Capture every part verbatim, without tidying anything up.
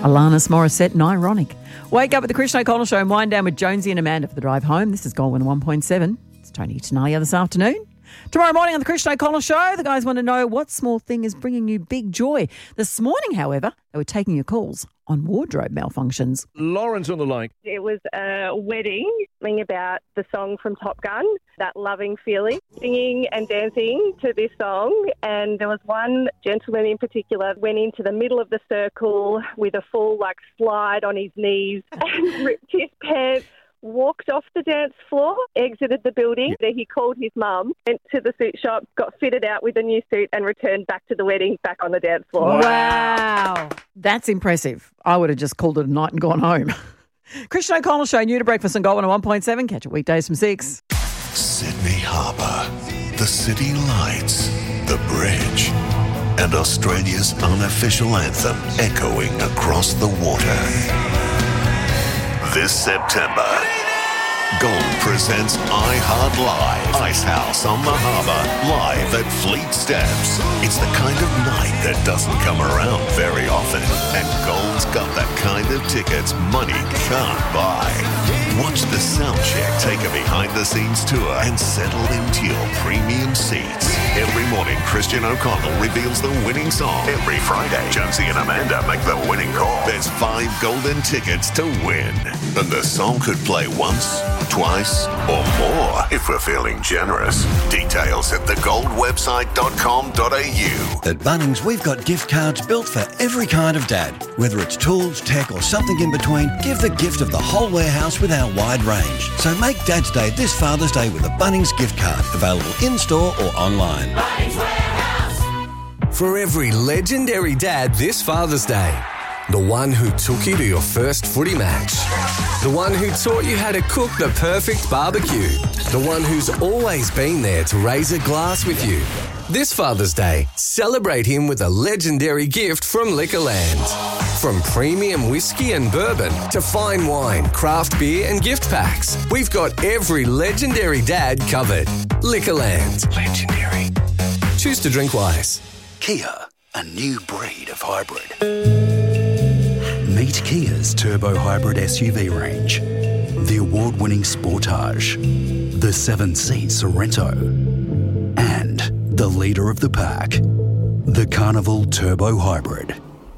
Alanis Morissette and Ironic. Wake up with the Christian O'Connell Show and wind down with Jonesy and Amanda for the drive home. This is Goldwyn one point seven. It's Tony Tenalia this afternoon. Tomorrow morning on the Christian O'Connell Show, the guys want to know what small thing is bringing you big joy. This morning, however, they were taking your calls on wardrobe malfunctions. Lauren's on the line. It was a wedding, something about the song from Top Gun, that loving feeling, singing and dancing to this song. And there was one gentleman in particular went into the middle of the circle with a full like slide on his knees and ripped his pants, walked off the dance floor, exited the building. Then he called his mum, went to the suit shop, got fitted out with a new suit and returned back to the wedding, back on the dance floor. Wow. That's impressive. I would have just called it a night and gone home. Christian O'Connell Show, new to breakfast on Goldwyn one point seven. Catch it weekdays from six. Sydney Harbour, the city lights, the bridge, and Australia's unofficial anthem echoing across the water. This September, Gold presents iHeart Live, Icehouse on the Harbour, live at Fleet Steps. It's the kind of night that doesn't come around very often, and Gold's got that kind of tickets money can't buy. Watch the soundcheck take a behind-the-scenes tour and settle into your premium seats. Every morning, Christian O'Connell reveals the winning song. Every Friday, Jonesy and Amanda make the winning call. There's five golden tickets to win. And the song could play once, twice, or more if we're feeling generous. Details at the gold website dot com dot a u. At Bunnings, we've got gift cards built for every kind of dad. Whether it's tools, tech, or something in between, give the gift of the whole warehouse with our wide range. So make Dad's Day this Father's Day with a Bunnings gift card, available in-store or online. Bunnings Warehouse. For every legendary dad this Father's Day. The one who took you to your first footy match. The one who taught you how to cook the perfect barbecue. The one who's always been there to raise a glass with you. This Father's Day, celebrate him with a legendary gift from Liquorland. From premium whiskey and bourbon to fine wine, craft beer and gift packs, we've got every legendary dad covered. Liquorland. Legendary. Choose to drink wise. Kia, a new breed of hybrid. Meet Kia's turbo hybrid S U V range. The award-winning Sportage, the seven-seat Sorento, and the leader of the pack, the Carnival Turbo Hybrid.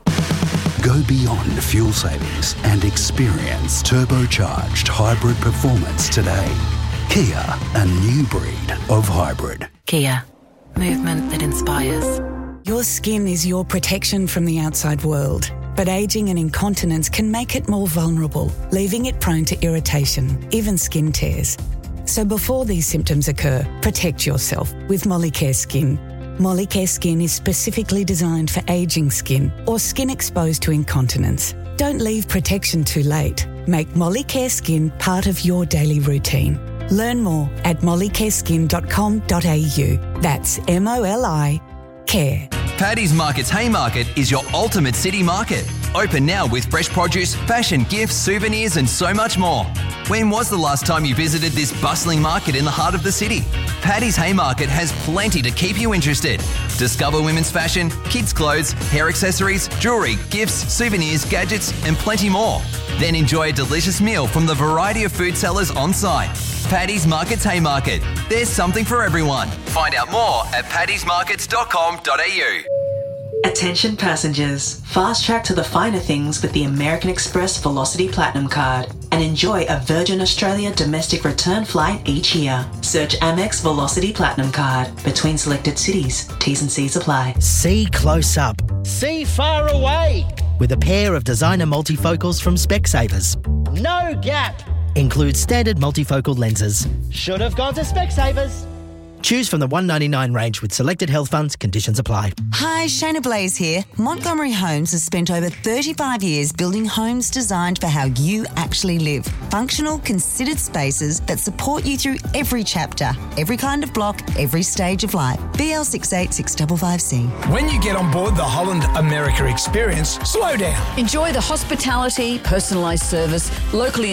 Go beyond fuel savings and experience turbocharged hybrid performance today. Kia, a new breed of hybrid. Kia, movement that inspires. Your skin is your protection from the outside world, but ageing and incontinence can make it more vulnerable, leaving it prone to irritation, even skin tears. So before these symptoms occur, protect yourself with Molicare Skin. Molicare Skin is specifically designed for ageing skin or skin exposed to incontinence. Don't leave protection too late. Make Molicare Skin part of your daily routine. Learn more at molicare skin dot com dot a u. That's M O L I care. Paddy's Market's Haymarket is your ultimate city market. Open now with fresh produce, fashion, gifts, souvenirs and so much more. When was the last time you visited this bustling market in the heart of the city? Paddy's Haymarket has plenty to keep you interested. Discover women's fashion, kids' clothes, hair accessories, jewellery, gifts, souvenirs, gadgets and plenty more. Then enjoy a delicious meal from the variety of food sellers on site. Paddy's Market's Haymarket. There's something for everyone. Find out more at paddys markets dot com dot a u. Attention passengers, fast track to the finer things with the American Express Velocity Platinum Card and enjoy a Virgin Australia domestic return flight each year. Search Amex Velocity Platinum Card between selected cities. T's and C's apply. See close up. See far away. With a pair of designer multifocals from Specsavers. No gap. Includes standard multifocal lenses. Should have gone to Specsavers. Choose from the one ninety-nine range with selected health funds. Conditions apply. Hi, Shayna Blaze here. Montgomery Homes has spent over thirty-five years building homes designed for how you actually live. Functional, considered spaces that support you through every chapter, every kind of block, every stage of life. B L six eight six five five C. When you get on board the Holland America experience, slow down. Enjoy the hospitality, personalised service, locally